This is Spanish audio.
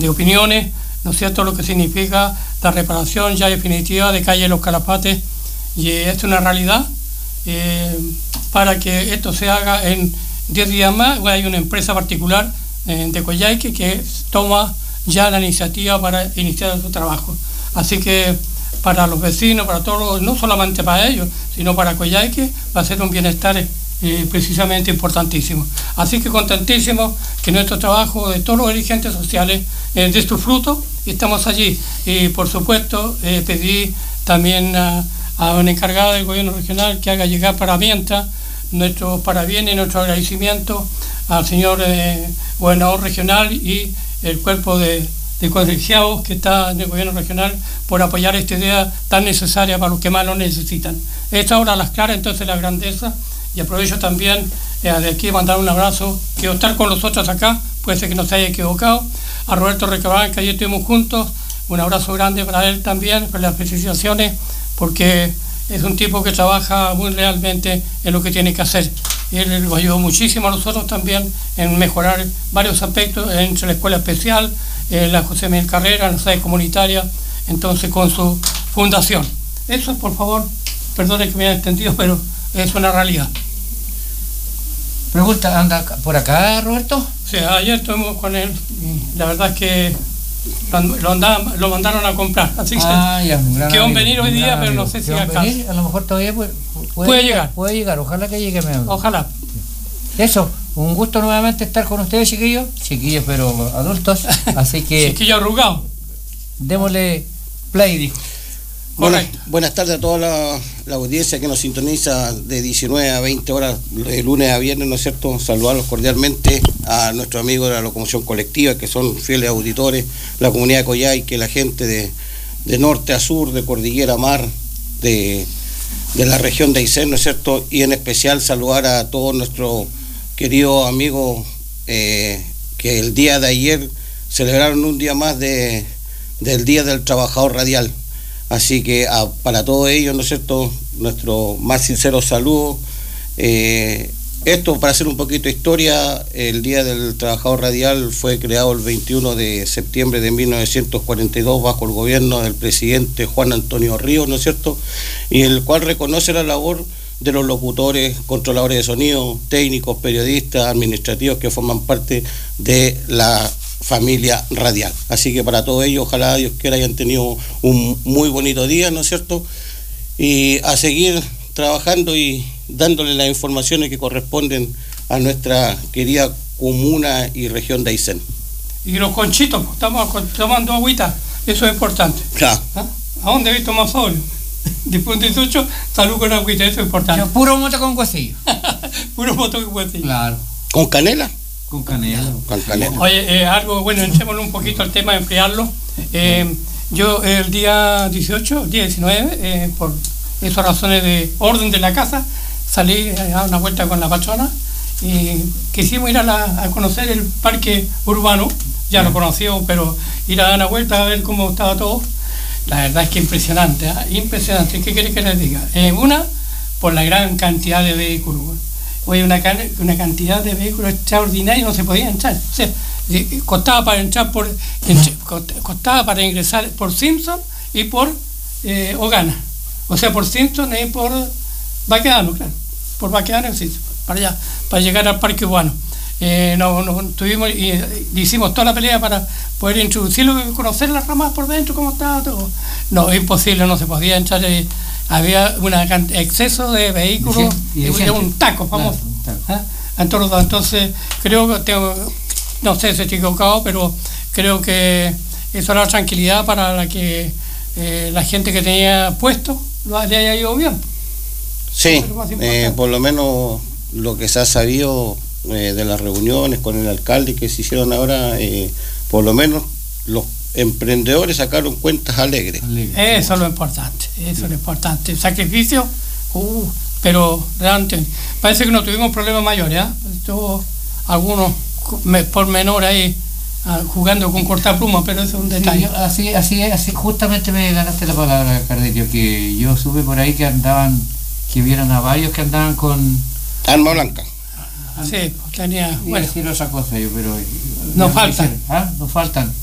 de opiniones, ¿no es cierto?, lo que significa la reparación ya definitiva de calle Los Calapates, y es una realidad. Para que esto se haga en 10 días más, hay una empresa particular de Coyhaique que toma ya la iniciativa para iniciar su trabajo. Así que para los vecinos, para todos, no solamente para ellos, sino para Coyhaique, va a ser un bienestar precisamente importantísimo. Así que contentísimo que nuestro trabajo de todos los dirigentes sociales dé sus frutos, y estamos allí. Y por supuesto pedí también a un encargado del gobierno regional que haga llegar para mientras nuestros parabienes y nuestro agradecimiento al señor gobernador regional y el cuerpo de colegiados que está en el gobierno regional por apoyar esta idea tan necesaria para los que más lo necesitan. Esta hora las claras, entonces, la grandeza, y aprovecho también de aquí mandar un abrazo, que estar con nosotros acá, puede ser que no se haya equivocado, a Roberto Recabar, que ayer estuvimos juntos, un abrazo grande para él también, por las felicitaciones, porque es un tipo que trabaja muy realmente en lo que tiene que hacer. Él nos ayudó muchísimo a nosotros también en mejorar varios aspectos, entre la escuela especial, la José Miguel Carrera, la sede comunitaria, entonces con su fundación. Eso, por favor, perdone que me haya extendido, pero es una realidad. Pregunta, ¿anda por acá, Roberto? Sí, ayer estuvimos con él, y la verdad es que lo mandaron a comprar, así que quedó en venir hoy día, pero no sé si acá. A lo mejor todavía puede llegar. Puede llegar, ojalá que llegue. Ojalá. Eso, un gusto nuevamente estar con ustedes, chiquillos, pero adultos, así que... Chiquillos arrugados. Démosle play, dijo. Buenas tardes a toda la audiencia que nos sintoniza de 19 a 20 horas, de lunes a viernes, ¿no es cierto? Saludarlos cordialmente a nuestros amigos de la locomoción colectiva, que son fieles auditores, la comunidad de Coyhaique, la gente de norte a sur, de cordillera a mar, de la región de Aysén, ¿no es cierto? Y en especial saludar a todos nuestros queridos amigos que el día de ayer celebraron un día más del Día del Trabajador Radial. Así que para todos ellos, ¿no es cierto?, nuestro más sincero saludo. Esto, para hacer un poquito de historia, el Día del Trabajador Radial fue creado el 21 de septiembre de 1942 bajo el gobierno del presidente Juan Antonio Ríos, ¿no es cierto?, y el cual reconoce la labor de los locutores, controladores de sonido, técnicos, periodistas, administrativos que forman parte de la familia radial. Así que para todos ellos, ojalá Dios quiera hayan tenido un muy bonito día, ¿no es cierto?, y a seguir trabajando y dándole las informaciones que corresponden a nuestra querida comuna y región de Aysén. Y los conchitos, estamos tomando agüita, eso es importante. Claro. ¿Ah? ¿A dónde he visto más solo? Después de 18, salud con agüita, eso es importante. Puro moto con huesillo. Puro moto con huesillo. Claro. ¿Con canela? Con canela. Con canela. Oye, algo, bueno, entrémosle un poquito al tema de enfriarlo. Yo el día 18, día 19, por esas razones de orden de la casa, salí a dar una vuelta con la patrona y quisimos ir a conocer el parque urbano. Ya lo conocíamos, pero ir a dar una vuelta a ver cómo estaba todo. La verdad es que impresionante, impresionante. ¿Qué querés que les diga? Una, por la gran cantidad de vehículos. Oye, una cantidad de vehículos extraordinarios, no se podía entrar. O sea, costaba para ingresar por Simpson y por Ogana. O sea, por Simpson y por Baquedano, claro. Por Baquedano y Simpson, para allá, para llegar al parque urbano. Tuvimos y hicimos toda la pelea para poder introducirlo y conocer las ramas por dentro, cómo estaba todo. No, imposible, no se podía entrar. Había un exceso de vehículos, y un taco famoso. Claro, entonces, creo que no sé si estoy equivocado, pero creo que eso era la tranquilidad para la que la gente que tenía puesto le haya ido bien. Sí, por lo menos lo que se ha sabido de las reuniones con el alcalde que se hicieron ahora, por lo menos los emprendedores sacaron cuentas alegres. Eso es lo importante, El sacrificio, pero realmente parece que no tuvimos problemas mayores, Tuvo algunos por menor ahí jugando con cortapluma, pero eso es un detalle. Sí, así, justamente me ganaste la palabra, Cardelio, que yo supe por ahí que vieron a varios que andaban con arma blanca. Sí, tenía. Bueno, decir otra cosa yo, pero no faltan. No faltan.